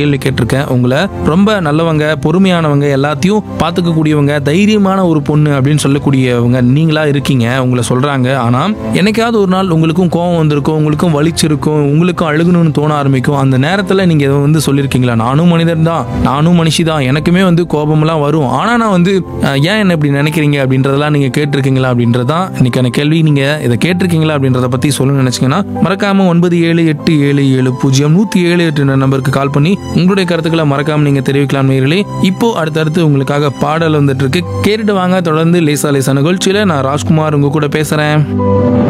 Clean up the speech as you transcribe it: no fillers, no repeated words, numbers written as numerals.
கேள்வி கேட்டிருக்கேன். உங்களை ரொம்ப நல்லவங்க, பொறுமையானவங்க, எல்லாத்தையும் பார்த்துக்க கூடியவங்க, தைரியமான ஒரு பொண்ணு அப்படின்னு சொல்லக்கூடியவங்க நீங்களா இருக்கீங்க உங்களை சொல்றாங்க. ஆனா என்னைக்காவது ஒரு நாள் உங்களுக்கும் கோவம் வந்திருக்கும், உங்களுக்கும் வலிச்சிருக்கும், உங்களுக்கும் அழுகணும்னு தோண ஆரம்பிக்கும். அந்த நேரத்துல நீங்க சொல்லிருக்கீங்களா, நானும் மனிதன் தான், நானும் மனுஷி தான், எனக்குமே கோபம்லாம் வரும், ஆனா நான் ஏன் என்ன இப்படி நினைக்கிறீங்க அப்படின்றதெல்லாம் நீங்க கேட்டிருக்கீங்களா அப்படின்றதான் இன்னைக்கான கேள்வி. நீங்க இதை கேட்டிருக்கீங்களா அப்படின்றத பத்தி சொல்ல நினைச்சீங்கன்னா மறக்காம 9787700178 நம்பருக்கு கால் பண்ணி உங்களுடைய கருத்துக்களை மறக்காம நீங்க தெரிவிக்கலாம் நேயர்களே. இப்போ அடுத்தடுத்து உங்களுக்காக பாடல் வந்துட்டு இருக்கு, கேட்டுட்டு வாங்க. தொடர்ந்து லேசா லேசா நிகழ்ச்சியில நான் ராஜ்குமார் உங்க கூட பேசுறேன்.